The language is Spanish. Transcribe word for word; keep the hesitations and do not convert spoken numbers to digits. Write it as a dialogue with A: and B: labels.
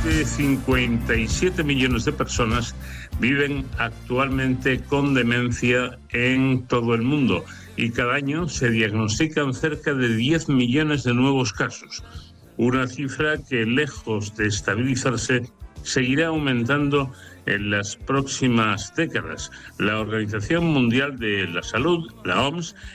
A: de cincuenta y siete millones de personas viven actualmente con demencia en todo el mundo y cada año se diagnostican cerca de diez millones de nuevos casos. Una cifra que, lejos de estabilizarse, seguirá aumentando en las próximas décadas. La Organización Mundial de la Salud, la O M S,